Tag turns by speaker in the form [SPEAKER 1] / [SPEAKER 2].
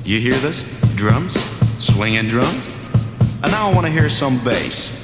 [SPEAKER 1] You hear this? Drums? Swinging drums? And now I want to hear some bass.